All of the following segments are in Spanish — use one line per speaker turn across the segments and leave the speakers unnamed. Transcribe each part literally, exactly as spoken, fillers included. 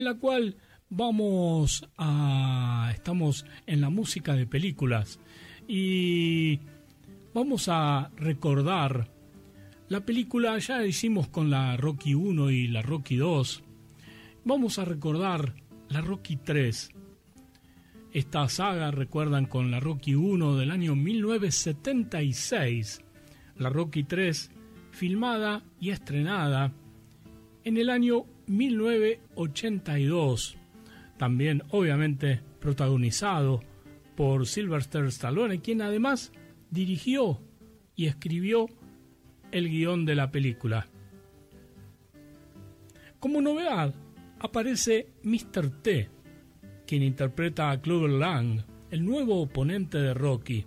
en la cual vamos a... estamos en la música de películas y vamos a recordar la película. Ya hicimos con la Rocky uno y la Rocky dos. Vamos a recordar la Rocky tres. Esta saga, recuerdan, con la Rocky uno del año mil novecientos setenta y seis, la Rocky tres filmada y estrenada en el año mil novecientos ochenta y dos, también obviamente protagonizado por Sylvester Stallone, quien además dirigió y escribió el guión de la película. Como novedad aparece míster T, quien interpreta a Clubber Lang, el nuevo oponente de Rocky.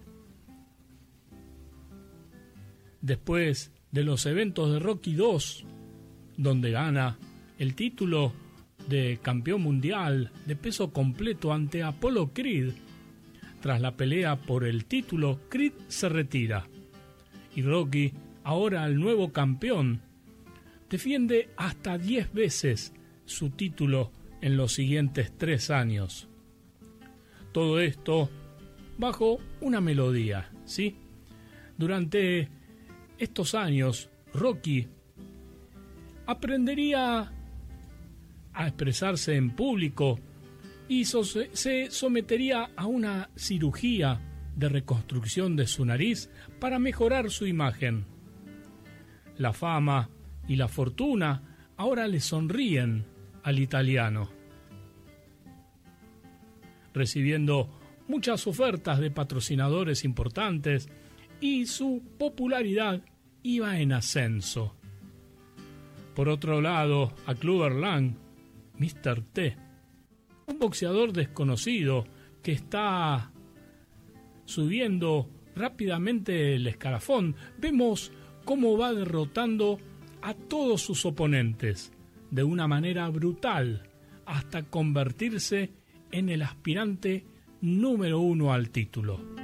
Después de los eventos de Rocky dos, donde gana el título de campeón mundial de peso completo ante Apollo Creed, tras la pelea por el título, Creed se retira y Rocky, ahora el nuevo campeón, defiende hasta diez veces su título en los siguientes tres años. Todo esto bajo una melodía, ¿sí? Durante estos años, Rocky aprendería a expresarse en público y so- se sometería a una cirugía de reconstrucción de su nariz para mejorar su imagen. La fama y la fortuna ahora le sonríen al italiano, recibiendo muchas ofertas de patrocinadores importantes, y su popularidad iba en ascenso. Por otro lado, a Clubber Lang, míster T, un boxeador desconocido que está subiendo rápidamente el escalafón, vemos cómo va derrotando a todos sus oponentes de una manera brutal hasta convertirse en el aspirante número uno al título.